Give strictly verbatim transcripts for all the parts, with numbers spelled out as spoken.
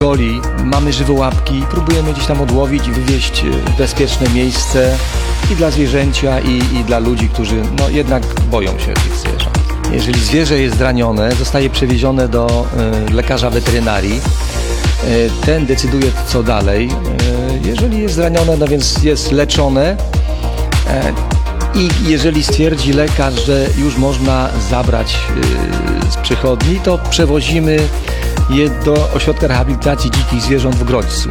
woli mamy żywołapki, próbujemy gdzieś tam odłowić i wywieźć w bezpieczne miejsce i dla zwierzęcia, i, i dla ludzi, którzy no, jednak boją się tych zwierząt. Jeżeli zwierzę jest zranione, zostaje przewiezione do y, lekarza weterynarii. Y, ten decyduje, co dalej. Y, jeżeli jest zranione, no więc jest leczone. Y, I jeżeli stwierdzi lekarz, że już można zabrać y, z przychodni, to przewozimy je do ośrodka rehabilitacji dzikich zwierząt w Grodźcu.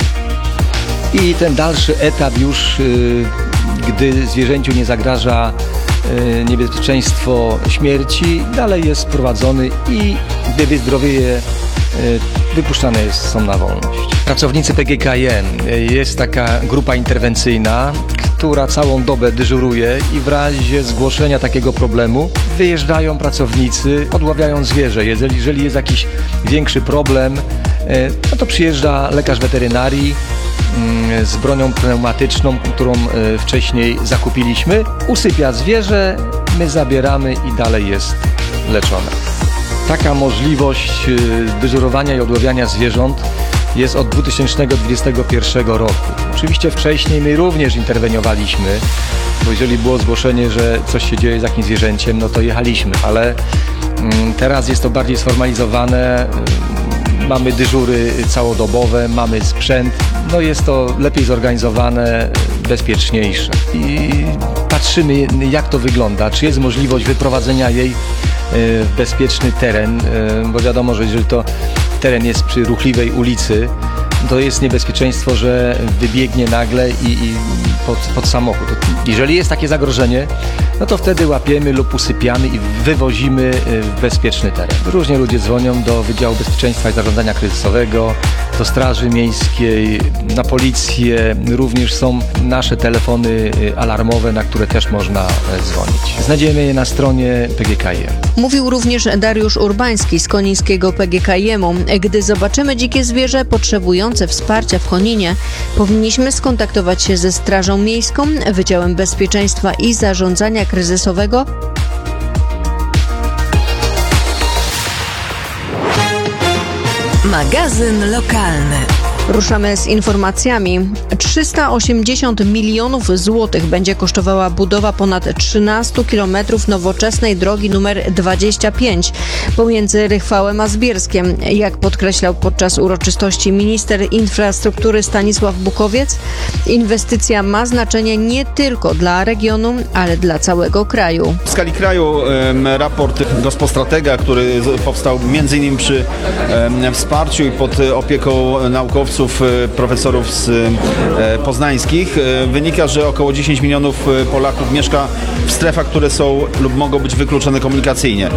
I ten dalszy etap już, y, gdy zwierzęciu nie zagraża y, niebezpieczeństwo śmierci, dalej jest prowadzony i gdy wyzdrowieje, y, wypuszczane jest, są na wolność. Pracownicy P G K M, jest taka grupa interwencyjna, która całą dobę dyżuruje i w razie zgłoszenia takiego problemu wyjeżdżają pracownicy, odławiają zwierzę. Jeżeli, jeżeli jest jakiś większy problem, no to przyjeżdża lekarz weterynarii z bronią pneumatyczną, którą wcześniej zakupiliśmy, usypia zwierzę, my zabieramy i dalej jest leczone. Taka możliwość dyżurowania i odławiania zwierząt jest od dwa tysiące dwudziestego pierwszego roku. Oczywiście wcześniej my również interweniowaliśmy, bo jeżeli było zgłoszenie, że coś się dzieje z jakimś zwierzęciem, no to jechaliśmy, ale teraz jest to bardziej sformalizowane, mamy dyżury całodobowe, mamy sprzęt, no jest to lepiej zorganizowane, bezpieczniejsze. I patrzymy, jak to wygląda, czy jest możliwość wyprowadzenia jej w bezpieczny teren, bo wiadomo, że jeżeli to teren jest przy ruchliwej ulicy, to jest niebezpieczeństwo, że wybiegnie nagle i, i pod, pod samochód. Jeżeli jest takie zagrożenie, no to wtedy łapiemy lub usypiamy i wywozimy w bezpieczny teren. Różnie ludzie dzwonią do Wydziału Bezpieczeństwa i Zarządzania Kryzysowego, do Straży Miejskiej, na policję. Również są nasze telefony alarmowe, na które też można dzwonić. Znajdziemy je na stronie P G K M. Mówił również Dariusz Urbański z konińskiego P G K M-u. Gdy zobaczymy dzikie zwierzę potrzebujące wsparcia w Koninie, powinniśmy skontaktować się ze Strażą Miejską, Wydziałem Bezpieczeństwa i Zarządzania Kryzysowego. Magazyn lokalny. Ruszamy z informacjami. trzysta osiemdziesiąt milionów złotych będzie kosztowała budowa ponad trzynastu kilometrów nowoczesnej drogi numer dwadzieścia pięć pomiędzy Rychwałem a Zbierskiem. Jak podkreślał podczas uroczystości minister infrastruktury Stanisław Bukowiec, inwestycja ma znaczenie nie tylko dla regionu, ale dla całego kraju. W skali kraju raport Gospostratega, który powstał między innymi przy wsparciu i pod opieką naukowców, profesorów z poznańskich, wynika, że około dziesięć milionów Polaków mieszka w strefach, które są lub mogą być wykluczone komunikacyjnie.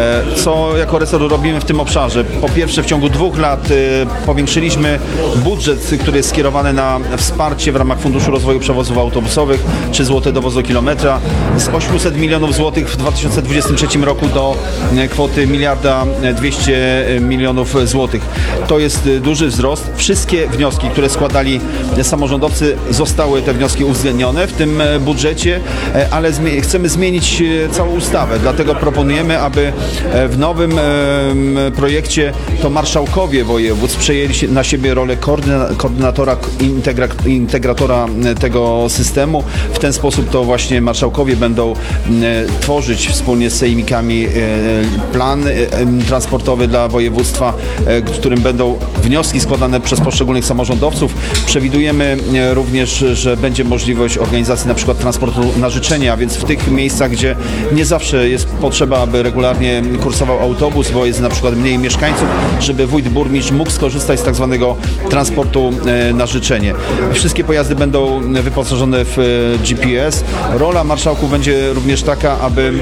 Co jako resort robimy w tym obszarze? Po pierwsze, w ciągu dwóch lat powiększyliśmy budżet, który jest skierowany na wsparcie w ramach Funduszu Rozwoju Przewozów Autobusowych, trzy złote do wozokilometra, z osiemset milionów złotych w dwa tysiące dwudziestym trzecim roku do kwoty miliarda dwieście milionów złotych. To jest duży wzrost. Wszystkie wnioski, które składali samorządowcy, zostały te wnioski uwzględnione w tym budżecie, ale zmi- chcemy zmienić całą ustawę. Dlatego proponujemy, aby w nowym projekcie to marszałkowie województw przejęli na siebie rolę koordyna- koordynatora, integra- integratora tego systemu. W ten sposób to właśnie marszałkowie będą tworzyć wspólnie z sejmikami plan transportowy dla województwa, w którym będą wnioski składane przez poszczególnych samorządowców. Przewidujemy również, że będzie możliwość organizacji na przykład transportu na życzenie, a więc w tych miejscach, gdzie nie zawsze jest potrzeba, aby regularnie kursował autobus, bo jest na przykład mniej mieszkańców, żeby wójt, burmistrz mógł skorzystać z tak zwanego transportu na życzenie. Wszystkie pojazdy będą wyposażone w G P S. Rola marszałków będzie również taka, aby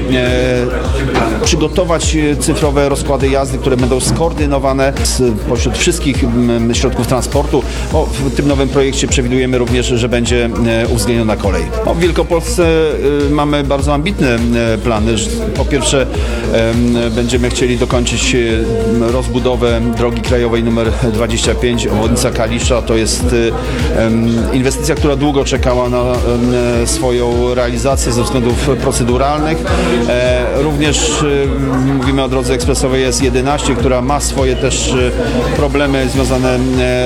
przygotować cyfrowe rozkłady jazdy, które będą skoordynowane spośród wszystkich środków transportu. O, w tym nowym projekcie przewidujemy również, że będzie uwzględniona kolej. O, w Wielkopolsce mamy bardzo ambitne plany. Po pierwsze, będziemy chcieli dokończyć rozbudowę drogi krajowej numer dwadzieścia pięć, obwodnica Kalisza. To jest inwestycja, która długo czekała na swoją realizację ze względów proceduralnych. Również mówimy o drodze ekspresowej S jedenaście, która ma swoje też problemy związane